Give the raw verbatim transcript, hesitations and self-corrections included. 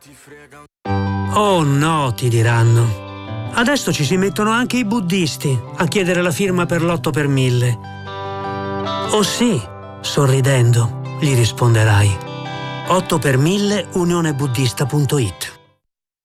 Oh no, ti diranno. Adesso ci si mettono anche i buddisti a chiedere la firma per l'otto per mille. Oh sì, sorridendo, gli risponderai. otto per mille unionebuddista punto it